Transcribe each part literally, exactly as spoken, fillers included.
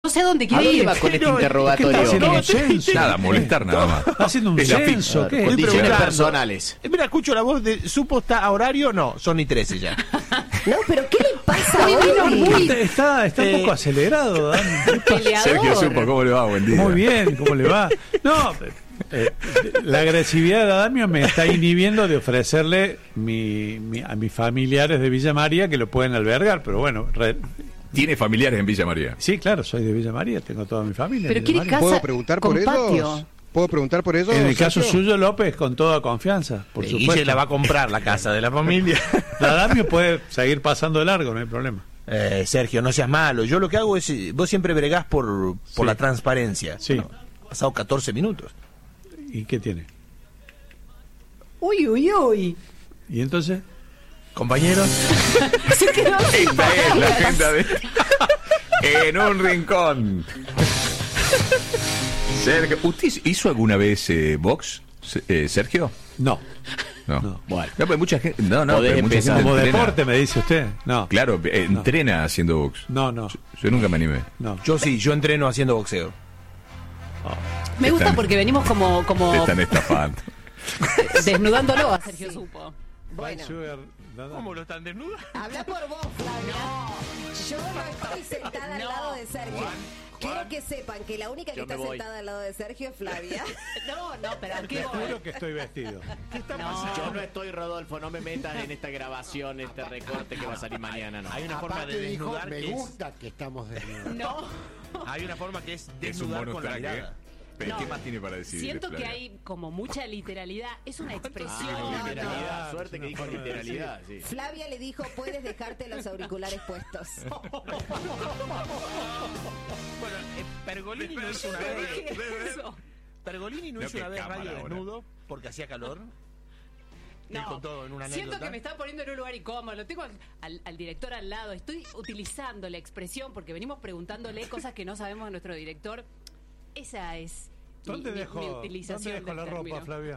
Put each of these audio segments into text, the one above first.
No sé a dónde ¿A quiere dónde ir. va con este No, interrogatorio? ¿qué está haciendo? No, un censo. nada, molestar nada más. Está haciendo un Es la censo. pista. ¿Qué? Condiciones preguntando. personales. Eh, Mira, escucho la voz de... ¿Supo está a horario? No, son ni trece ya. No, pero ¿qué le pasa Hoy vino hoy? muy Está, está un Eh, poco acelerado, Dani. peleador. Sergio Supo, ¿cómo le va? Buen día. Muy bien, ¿cómo le va? No, eh, la agresividad de Adamio me está inhibiendo de ofrecerle mi, mi- a mis familiares de Villa María que lo pueden albergar, pero bueno, re- Tiene familiares en Villa María. sí, claro, soy de Villa María, tengo toda mi familia. Pero en Villa quiere María. casa ¿Puedo preguntar con por patio. ellos? ¿Puedo preguntar por ellos? En el caso Sergio? suyo, López, con toda confianza, por Y supuesto. se la va a comprar la casa de la familia. La Adamio puede seguir pasando de largo, no hay problema. Eh, Sergio, no seas malo. Yo lo que hago es... eh, Vos siempre bregás por, por Sí. la transparencia. Sí. Bueno, han pasado catorce minutos. ¿Y qué tiene? Uy, uy, uy. ¿Y entonces? Compañeros, Así que no, sin Esta es la palabras. agenda de... En un rincón. Sergio, ¿usted hizo alguna vez eh, box, eh, Sergio? No. No. No. Bueno, No, pues mucha gente... No, no, Podés pero mucha empezar. gente Como entrena. deporte, me dice usted. No. Claro, eh, entrena haciendo box. No, no. Yo, yo nunca me animé. No. yo sí, yo entreno haciendo boxeo. Me gusta Están- porque venimos como, como Te están estafando. desnudándolo a Sergio Supo. Bueno, Sugar, nada. ¿Cómo lo están desnudos? habla por vos, Flavia. Yo no estoy sentada al No. lado de Sergio. Quiero que sepan que la única que Yo está me voy. sentada al lado de Sergio es Flavia. No, no, pero ¿a Te qué voy? juro que estoy vestido. No. yo no estoy, Rodolfo, no me metas en esta grabación, este recorte que va a salir mañana, no. Hay una forma Aparte de dijo, desnudar me que es... gusta que estamos desnudos. No. Hay una forma que es Es un desnudar bonus con la track, ¿eh? mirada. Pero No. ¿qué más tiene para decir? Siento que Flavia? hay como mucha literalidad. Es una expresión. Ah, literalidad, no. suerte Es que una dijo forma de literalidad, sí. Flavia le dijo, puedes dejarte los auriculares puestos. Bueno, eh, Pergolini no hizo una vez... ¿Qué es eso? Pergolini no No, hizo qué una vez cámara radio ahora. desnudo porque hacía calor. Él No, contó en una siento anécdota. que me está poniendo en un lugar incómodo. Lo tengo al, al- al director al lado. Estoy utilizando la expresión porque venimos preguntándole cosas que no sabemos de nuestro director. Esa es mi, ¿Dónde mi- dejo, mi ¿dónde utilización dejo del la término. ropa, Flavia?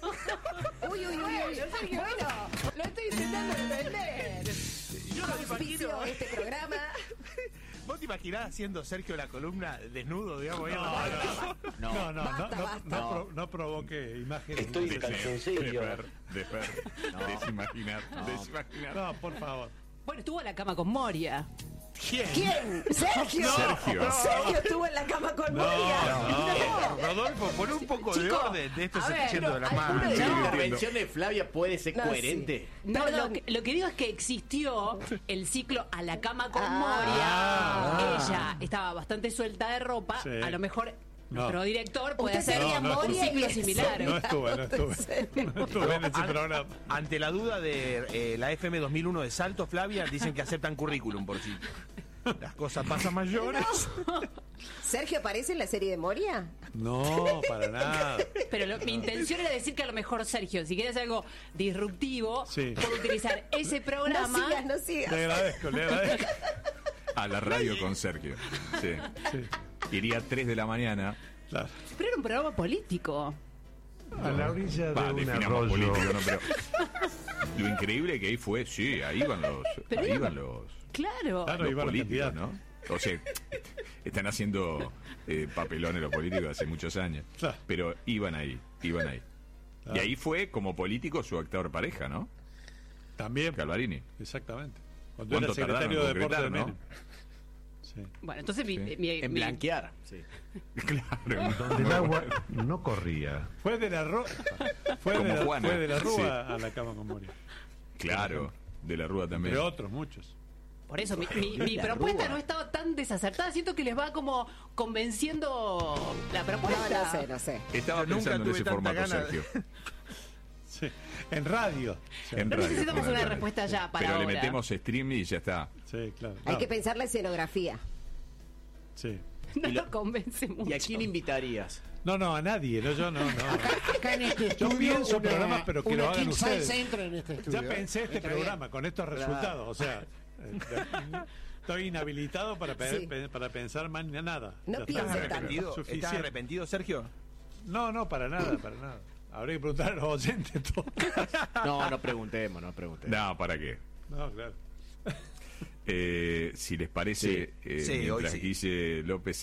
Uy, uy, uy, uy. Bueno, lo estoy intentando entender. Yo no me Auspicio imagino... de este programa. ¿Vos te imaginás haciendo Sergio la columna desnudo, digamos? ahí en la- No, No, no, no, Basta, no, basta. no, pro- no provoque imágenes. Estoy de- en calzoncillo. De ver, de ver. Desimaginar, desimaginar. No, por favor. Bueno, estuvo a la cama con Moria. ¿Quién? ¿Quién? Sergio. Sergio. Sergio estuvo en la cama con Moria. No, Rodolfo, pon un poco de Chico, orden. De esto a se ver, está yendo de la no, mano. alguno de ¿La No. intervención de Flavia puede ser No, coherente? No, Perdón. lo que, lo que digo es que existió el ciclo a la cama con Ah. Moria. Ella estaba bastante suelta de ropa. Sí. A lo mejor No. nuestro director puede Usted hacer sería No, no, un Moria ciclo y similar. No estuve, no estuve. No estuve en ese An- programa. Ante la duda de eh, la F M dos mil uno de Salto, Flavia, dicen que aceptan currículum por si las cosas pasan mayores. ¿Sergio aparece en la serie de Moria? No, para nada. Pero lo- mi intención era decir que a lo mejor Sergio, si quieres algo disruptivo, Sí. puede utilizar ese No programa. sigas, no sigas. Le agradezco, le agradezco. A la radio con Sergio. Sí. Sí, Iría a tres de la mañana. claro. Pero era un programa político. A la orilla Va, de un definamos arroyo. político, ¿no? Pero lo increíble que ahí fue, sí, ahí van los, Pero ahí iba- van los, Claro. Claro, los iban los políticos, candidatos. ¿no? O sea, están haciendo eh, papelones los políticos hace muchos años. Claro. Pero iban ahí, iban ahí. Claro. Y ahí fue como político su actor pareja, ¿no? También. Calvarini. Exactamente. Cuando era ¿Cuánto tardaron secretario en de deporte de concretar, Menem. no? Sí. Bueno, entonces mi, Sí. mi- En mi- blanquear. Sí. Claro. Donde el agua no corría. Fue de la Rúa. Fue, Como de la, Juana. fue de la Rúa Sí. a la cama con Moria. Claro, de la Rúa también. Entre otros, muchos. Por eso, mi, mi- mi La propuesta Rúa. no estaba tan desacertada. Siento que les va como convenciendo la No, propuesta. no sé, no sé. Estaba Yo nunca pensando en tuve ese tanta formato, gana de- Sergio. Sí. En radio. En No radio, necesitamos por una radio. respuesta ya para Pero ahora. le metemos stream y ya está. Sí, claro. Hay No, que pensar la escenografía. sí. No Y lo- nos convence mucho. ¿Y a quién invitarías? No, no, a nadie. No, yo no, no. Acá en este Yo estudio, pienso una- programas, pero que una lo hagan king size ustedes. entra en este estudio. Ya pensé este Está bien. programa con estos resultados. O sea, eh, ya- estoy inhabilitado para, pe- Sí. pe- para pensar más ni nada. No Ya piense está. tanto. ¿Arrepentido? ¿Estás Suficiente. arrepentido, Sergio? No, no, para nada, para nada. Habría que preguntar a los oyentes todo. No, no preguntemos, no preguntemos. No, ¿para qué? No, claro. Eh, si les parece, Sí. eh, Sí, hoy mientras sí. Guille López